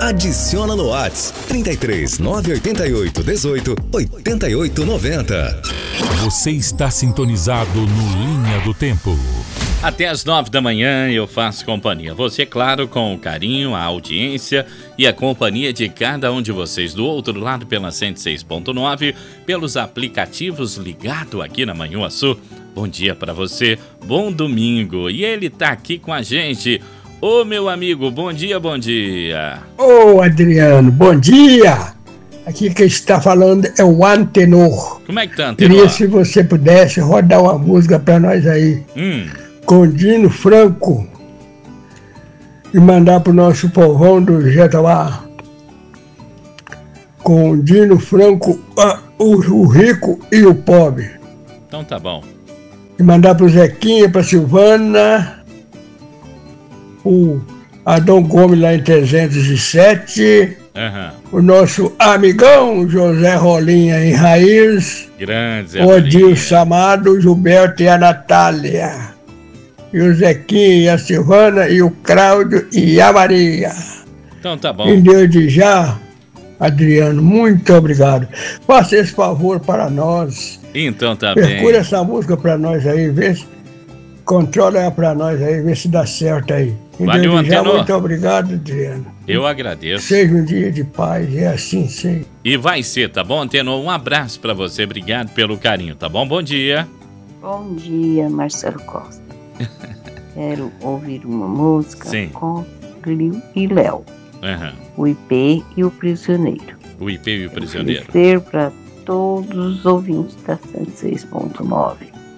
Adiciona no WhatsApp 33 988 18 88 90. Você está sintonizado no Linha do Tempo. Até às 9 da manhã eu faço companhia. Você, claro, com o carinho, a audiência e a companhia de cada um de vocês. Do outro lado, pela 106.9, pelos aplicativos ligado aqui na Manhuaçu. Bom dia para você, bom domingo. E ele tá aqui com a gente. Ô, meu amigo, bom dia, bom dia. Ô, Adriano, bom dia. Aqui quem está falando é o Antenor. Como é que tá, Antenor? Queria, se você pudesse, rodar uma música para nós aí. Com Dino Franco. E mandar pro nosso povão do Jetauá. Com Dino Franco, o rico e o pobre. Então tá bom. E mandar pro Zequinha, pra Silvana, o Adão Gomes lá em 307, o nosso amigão José Rolinha em Raiz, grande o Odilson Amado, o Gilberto e a Natália, e o Zequinha e a Silvana, e o Cláudio e a Maria. Então tá bom. Em Deus de já, Adriano, muito obrigado. Faça esse favor para nós. Então tá bem. Percura essa música pra nós aí, vê se controla ela pra nós aí, vê se dá certo aí. Valeu, Antenor. Muito obrigado, Adriano. Eu agradeço. Seja um dia de paz, é assim, sim. E vai ser, tá bom, Antenor? Um abraço pra você, obrigado pelo carinho, tá bom? Bom dia. Bom dia, Marcelo Costa. Quero ouvir uma música com Glio e Léo. O IP e o Prisioneiro. O IP e o Prisioneiro. Ser para todos os ouvintes da 106.9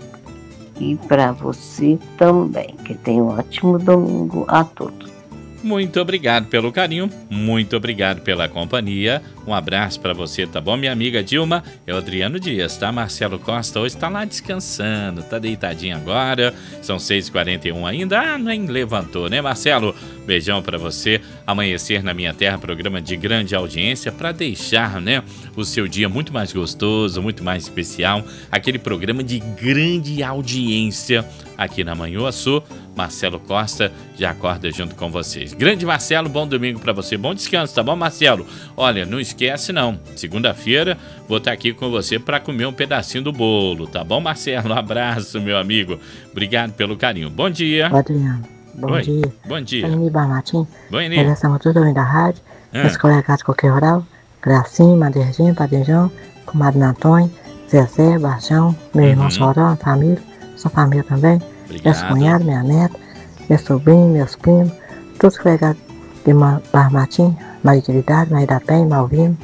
e para você também, que tenha um ótimo domingo a todos. Muito obrigado pelo carinho, muito obrigado pela companhia, um abraço para você, tá bom, minha amiga Dilma? É o Adriano Dias, tá? Marcelo Costa hoje tá lá descansando, tá deitadinho agora, são 6h41 ainda, nem levantou, né, Marcelo? Beijão para você, Amanhecer na Minha Terra, programa de grande audiência, para deixar, né, o seu dia muito mais gostoso, muito mais especial, aquele programa de grande audiência aqui na Manhuaçu. Marcelo Costa já acorda junto com vocês. Grande Marcelo, bom domingo pra você, bom descanso, tá bom, Marcelo? Olha, não esquece não, segunda-feira vou estar aqui com você pra comer um pedacinho do bolo, tá bom, Marcelo? Um abraço, meu amigo, obrigado pelo carinho. Bom dia. Adriano, bom dia. Bom dia. Eni Barmatim, bom, Eni. Redação tudo da rádio, meus colegas de qualquer rural, Gracinha, Madejinho, Padejão, comadre Antônio, Zezé, Baixão, meu irmão Sorão, família, sua família também. Meus cunhados, minha neta, meu sobrinho, meus primos, todos colegados de Barmatim, Maria de Vidade, Maria da Penha, Malvino,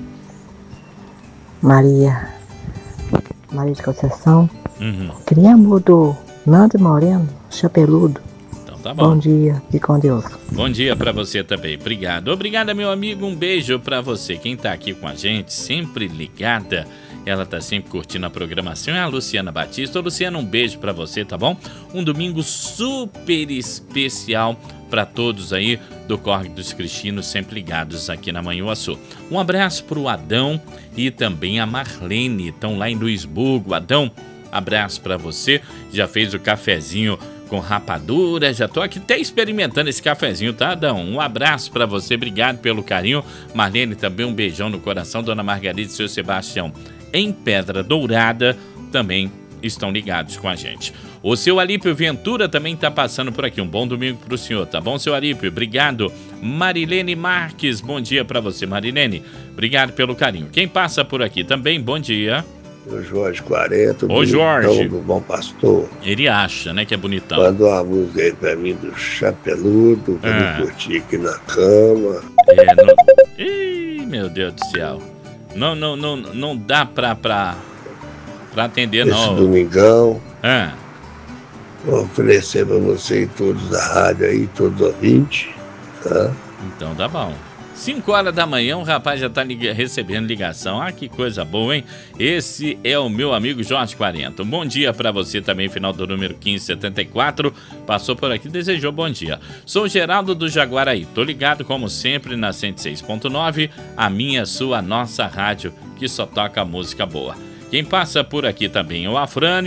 Maria de Conceição, Queria amor do Nando Moreno, Chapeludo. Então tá bom. Bom dia e com Deus. Bom dia pra você também, obrigado. Obrigado, meu amigo, um beijo pra você. Quem tá aqui com a gente, sempre ligada, ela tá sempre curtindo a programação, é a Luciana Batista. Ô, Luciana, um beijo pra você, tá bom? Um domingo super especial pra todos aí do Córrego dos Cristinos, sempre ligados aqui na Manhuaçu. Um abraço pro Adão e também a Marlene, estão lá em Luisburgo. Adão, abraço pra você, já fez o cafezinho com rapadura, já tô aqui até experimentando esse cafezinho, tá, Adão? Um abraço pra você, obrigado pelo carinho. Marlene, também um beijão no coração. Dona Margarida e seu Sebastião em Pedra Dourada também estão ligados com a gente. O seu Alípio Ventura também tá passando por aqui. Um bom domingo pro senhor, tá bom, seu Alípio? Obrigado. Marilene Marques, bom dia pra você, Marilene. Obrigado pelo carinho. Quem passa por aqui também, bom dia. O Jorge 40, o Jorge do Bom Pastor. Ele acha, né, que é bonitão. Mandou uma música aí pra mim do Chapeludo, pra me curtir aqui na cama. Ih, meu Deus do céu. Não dá pra atender, não. Esse domingão. Vou oferecer pra você e todos da rádio aí, todos os ouvintes, tá? Então tá bom. 5 horas da manhã, o rapaz já tá recebendo ligação. Ah, que coisa boa, hein? Esse é o meu amigo Jorge 40. Um bom dia pra você também, final do número 1574. Passou por aqui, desejou bom dia. Sou o Geraldo do Jaguaraí. Tô ligado, como sempre, na 106.9, a minha, sua, nossa rádio, que só toca música boa. Quem passa por aqui também é o Afrânio,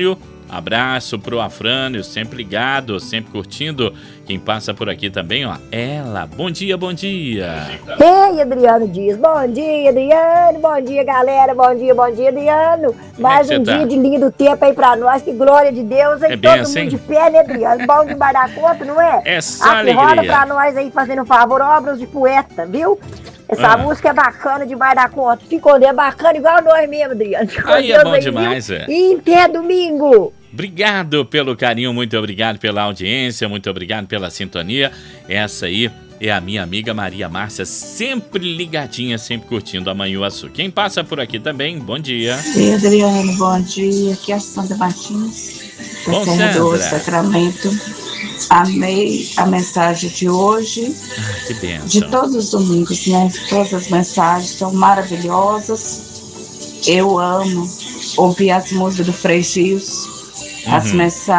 Abraço pro Afrânio, sempre ligado, sempre curtindo. Quem passa por aqui também, ó, ela. Bom dia, bom dia. Ei, Adriano Dias. Bom dia, Adriano. Bom dia, galera. Bom dia, Adriano. Mais um dia de linha do tempo aí pra nós. Que glória de Deus, hein? Todo assim? mundo de pé, né, Adriano? Bom demais da conta, não é? É só alegria. Roda pra nós aí, fazendo um favor, obras de poeta, viu? Essa música é bacana demais da conta. Ficou bacana igual nós mesmo, Adriano. Aí é bom demais, velho. E até domingo. Obrigado pelo carinho, muito obrigado pela audiência, muito obrigado pela sintonia. Essa aí é a minha amiga Maria Márcia, sempre ligadinha, sempre curtindo a Manhuaçu. Quem passa por aqui também, bom dia. Oi, Adriano, bom dia. Aqui é a Sandra Martins, da Serra do Sacramento. Amei a mensagem de hoje. Que bênção. De todos os domingos, né? Todas as mensagens são maravilhosas. Eu amo ouvir as músicas do Frei Gils, as mensagens.